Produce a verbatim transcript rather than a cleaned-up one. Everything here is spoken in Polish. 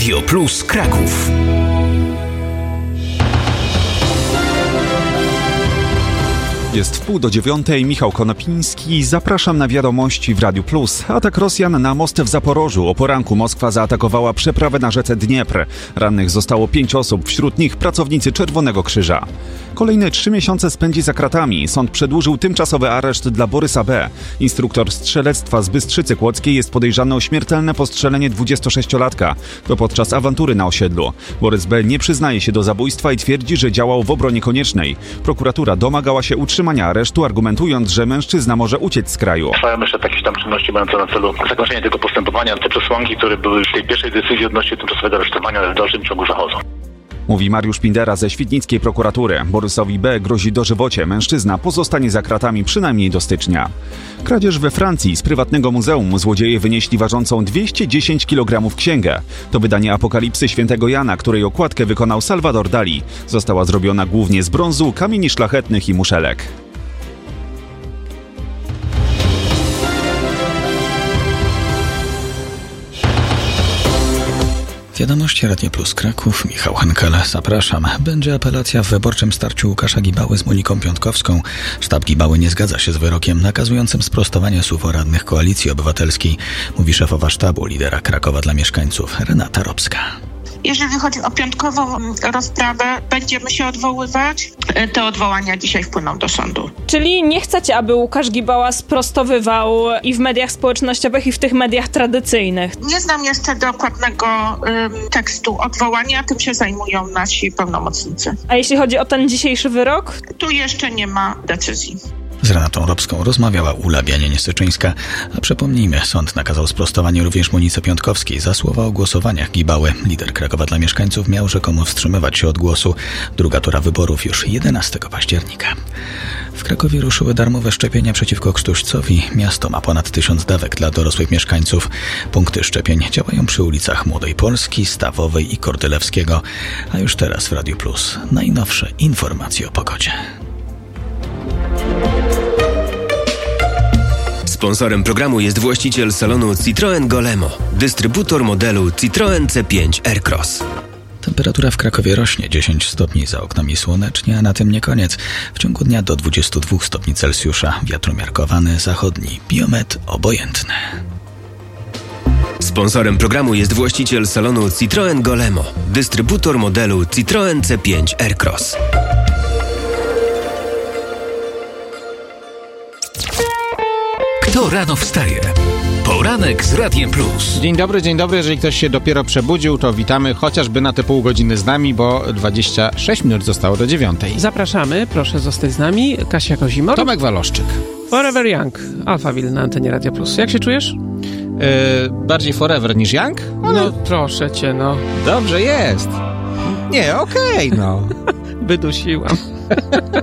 Radio Plus Kraków. Jest wpół do dziewiątej, Michał Konopiński. Zapraszam na wiadomości w Radiu Plus. Atak Rosjan na most w Zaporożu. O poranku Moskwa zaatakowała przeprawę na rzece Dniepr. Rannych zostało pięć osób, wśród nich pracownicy Czerwonego Krzyża. Kolejne trzy miesiące spędzi za kratami. Sąd przedłużył tymczasowy areszt dla Borysa B. Instruktor strzelectwa z Bystrzycy Kłodzkiej jest podejrzany o śmiertelne postrzelenie dwudziestosześciolatka. To podczas awantury na osiedlu. Borys B. nie przyznaje się do zabójstwa i twierdzi, że działał w obronie koniecznej. Prokuratura domagała się utrzymania aresztu, argumentując, że mężczyzna może uciec z kraju. Trwają jeszcze jakieś tam czynności mające na celu zakończenie tego postępowania. Te przesłanki, które były w tej pierwszej decyzji odnośnie tymczasowego aresztowania, w dalszym ciągu zachodzą. Mówi Mariusz Pindera ze świdnickiej prokuratury. Borysowi B. grozi dożywocie. Mężczyzna pozostanie za kratami przynajmniej do stycznia. Kradzież we Francji z prywatnego muzeum. Złodzieje wynieśli ważącą dwieście dziesięć kilogramów księgę. To wydanie Apokalipsy Świętego Jana, której okładkę wykonał Salvador Dali. Została zrobiona głównie z brązu, kamieni szlachetnych i muszelek. Wiadomości Radio Plus Kraków, Michał Henkel, zapraszam. Będzie apelacja w wyborczym starciu Łukasza Gibały z Moniką Piątkowską. Sztab Gibały nie zgadza się z wyrokiem nakazującym sprostowanie słów o radnych Koalicji Obywatelskiej, mówi szefowa sztabu lidera Krakowa dla mieszkańców Renata Robska. Jeżeli chodzi o piątkową rozprawę, będziemy się odwoływać. Te odwołania dzisiaj wpłyną do sądu. Czyli nie chcecie, aby Łukasz Gibała sprostowywał i w mediach społecznościowych, i w tych mediach tradycyjnych? Nie znam jeszcze dokładnego ym, tekstu odwołania, tym się zajmują nasi pełnomocnicy. A jeśli chodzi o ten dzisiejszy wyrok? Tu jeszcze nie ma decyzji. Z Renatą Robską rozmawiała Ula Bianienie-Syczyńska, a przypomnijmy, sąd nakazał sprostowanie również Monice Piątkowskiej za słowa o głosowaniach Gibały. Lider Krakowa dla mieszkańców miał rzekomo wstrzymywać się od głosu. Druga tura wyborów już jedenastego października. W Krakowie ruszyły darmowe szczepienia przeciwko krztuścowi. Miasto ma ponad tysiąc dawek dla dorosłych mieszkańców. Punkty szczepień działają przy ulicach Młodej Polski, Stawowej i Kordylewskiego. A już teraz w Radiu Plus najnowsze informacje o pogodzie. Sponsorem programu jest właściciel salonu Citroen Golemo, dystrybutor modelu Citroen C pięć Aircross. Temperatura w Krakowie rośnie dziesięć stopni, za oknami słonecznie, a na tym nie koniec. W ciągu dnia do dwudziestu dwóch stopni Celsjusza, wiatr umiarkowany, zachodni, biometr obojętny. Sponsorem programu jest właściciel salonu Citroen Golemo, dystrybutor modelu Citroen C pięć Aircross. Kto rano wstaje? Poranek z Radiem Plus. Dzień dobry, dzień dobry. Jeżeli ktoś się dopiero przebudził, to witamy chociażby na te pół godziny z nami, bo dwadzieścia sześć minut zostało do dziewiątej. Zapraszamy, proszę zostać z nami. Kasia Kozimor. Tomek Waloszczyk. Forever Young. Alphaville na antenie Radio Plus. Jak się czujesz? Yy, bardziej forever niż Young? Ale... No proszę cię, no. Dobrze jest. Nie, okej, okay, no. Wydusiłam.